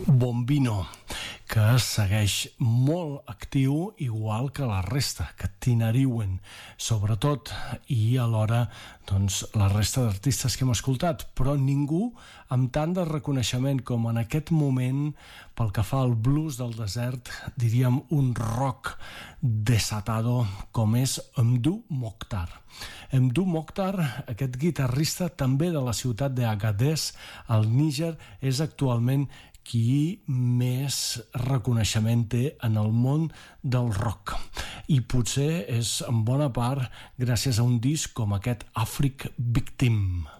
Bombino, que segueix molt actiu, igual que la resta, que Tinariwen, sobretot, i alhora doncs, la resta d'artistes que hem escoltat, però ningú amb tant de reconeixement com en aquest moment, pel que fa al blues del desert, diríem un rock desatado, com és Mdou Moctar. Mdou Moctar, aquest guitarrista també de la ciutat d'Agadez, al Níger, és actualment qui més reconeixement té en el món del rock. I potser és en bona part gràcies a un disc com aquest Afrique Victime.